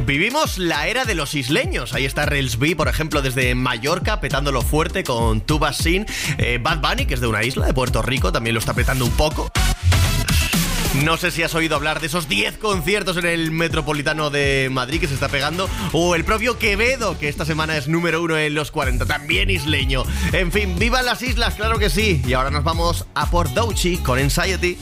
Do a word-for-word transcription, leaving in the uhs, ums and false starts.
Vivimos la era de los isleños. Ahí está Rels B, por ejemplo, desde Mallorca, petándolo fuerte con Tuba Sin. Eh, Bad Bunny, que es de una isla, de Puerto Rico, también lo está petando un poco. No sé si has oído hablar de esos diez conciertos en el Metropolitano de Madrid que se está pegando. O el propio Quevedo, que esta semana es número uno en los cuarenta, también isleño. En fin, ¡vivan las islas! ¡Claro que sí! Y ahora nos vamos a por Doechii con Anxiety.